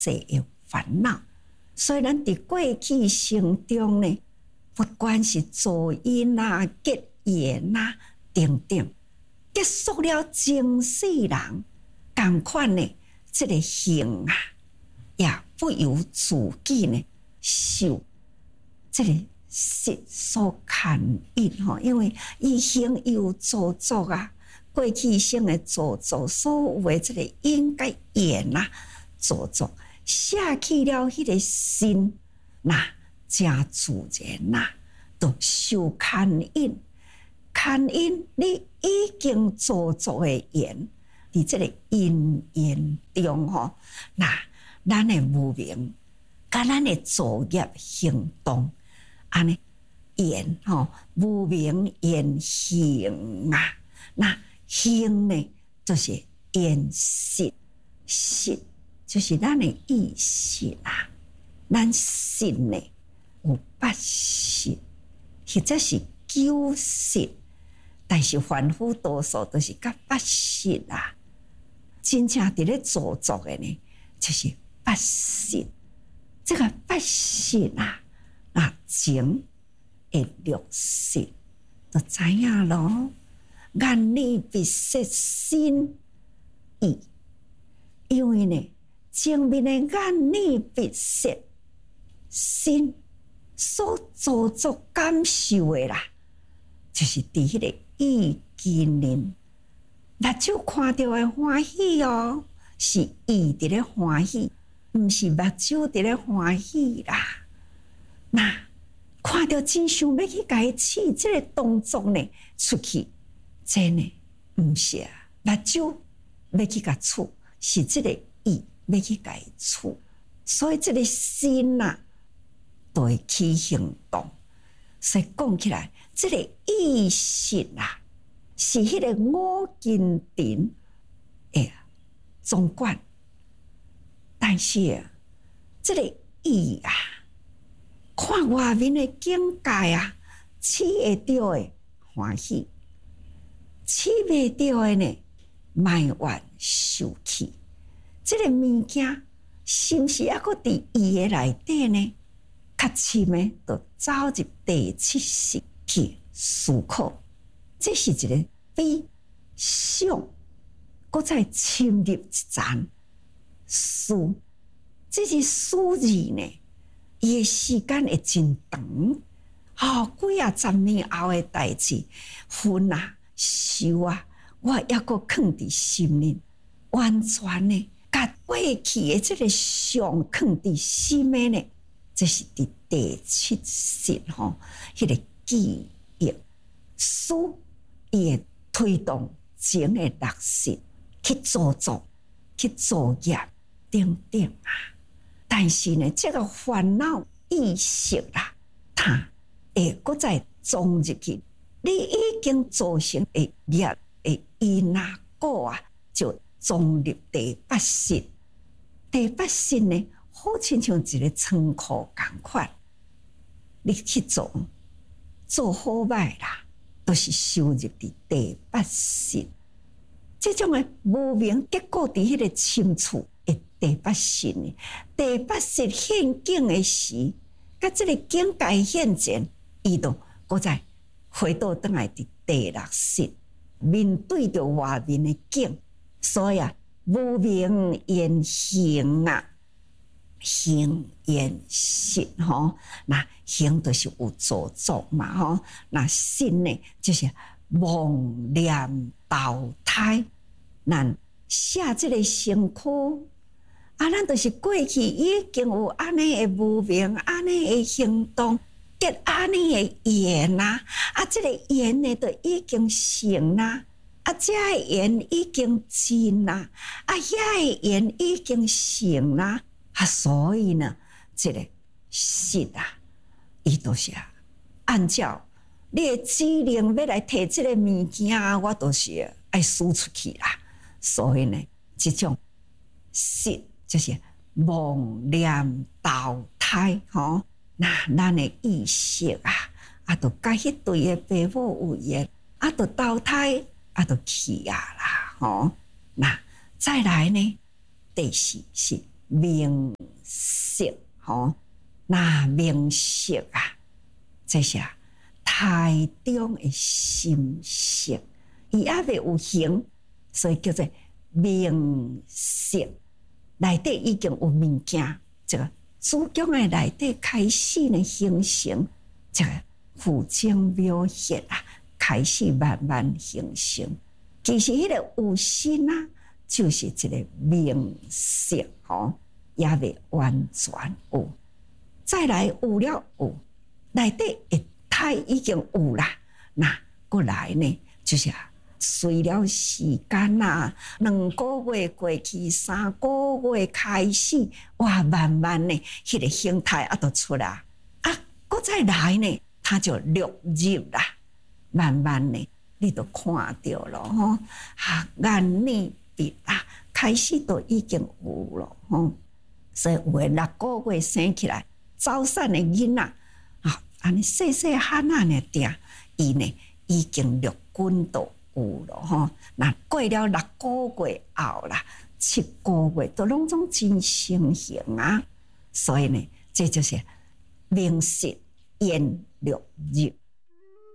济的烦恼。所以咱伫过去生中呢，不管是做因啊、结缘啊等等，结束了前世人同款呢，这个行啊，也不由自己呢受这个世所牵引吼，因为伊行有造作啊，过去生的造作，所有的这个因甲缘啊造作。舍去了迄个心，那真自然啦，就受牵引。牵引你已经造作的缘，伫这个因缘中吼，那咱的无明，甲咱的作业行动，安尼缘吼，无明缘行啊，那行呢，就是缘识识。就是咱的意识啦，咱心呢有八识，或者是九识，但是凡夫多数都是甲八识啦。真正伫咧造作的呢，就是八识。这个八识啊，情的六识，就知影咯。眼耳鼻舌身意，因为呢。前面的眼耳鼻舌身所造作感受的啦，就是伫迄个意境里，目睭看到的欢喜哦，是意伫咧欢喜，毋是目睭伫咧欢喜啦。那看到真想要去甲伊试这个动作呢，出去真呢毋是啊，目睭要去甲处，是这个意。要去改处，所以这个心啊，都会起行动。所以讲起来，这个意识啊，是迄个五根尘总管。但是啊，这个意啊，看外面的境界啊，起会到的欢喜，起袂到的呢，埋怨受气。这个物件是毋是还佫伫伊的内底呢？较深的，就走入第七识去思考。这是一个比想佫再深入一层思。这是思字呢，伊的时间会真长。几啊十年后的代志，分啊、受啊，我还佫藏伫心里，完全呢。甲过去的这个想藏伫心的呢，这是伫第七识吼，迄个记忆思，伊会推动前的六识去造作、去作业等等啊。但是呢，这个烦恼意识啦，它会搁再装入去，你已经造成的业的因啊果啊，就装入第八识。第八识呢，好亲像一个仓库同款，你去做好歹啦，都是收入伫第八识。这种的无明结果伫迄个深处的第八识呢，第八识现境的时，甲这个境界现前，伊就搁再回到转来伫第六识，面对着外面的境。所以啊，无明缘行啊，行缘识吼，那行就是有造作嘛吼，那识呢就是妄念投胎。咱写这个身躯啊，咱就是过去已经有安尼的无明，安尼的行动，结安尼的缘啊，这个缘呢就已经成啦。这个缘已经尽啦，遐个缘已经成啦，所以呢，这个识啊，伊就是按照你的指令要来摕这个物件，我就是爱输出去啦。所以呢，这种识就是妄念投胎吼，那咱的意识啊，就甲迄对的父母有缘，就投胎。就去啦，吼，那再来呢？第四是名色，那明色啊，这是台中的心色，伊还未有形，所以叫做明色。内底已经有物件，这个主讲的内底开始呢形成，这个父精묘血啊，开始慢慢形成。其实迄个有心啊，就是一个明色，也未完全有。再来有了有，内底一态已经有啦，那过来呢，就是随了时间啊，2个月过去，3个月开始，哇，慢慢呢，迄个形态就出来啊，搁再来呢，它就落入啦，慢慢呢，你就看到了眼内鼻啊，开始都已经有了所以有的6个月生起来，早产的囡仔安尼细细汉仔呢定，伊呢已经陆军都有了那过了6个月后啦，7个月都拢总真成形啊。所以呢，这就是明色颜绿入。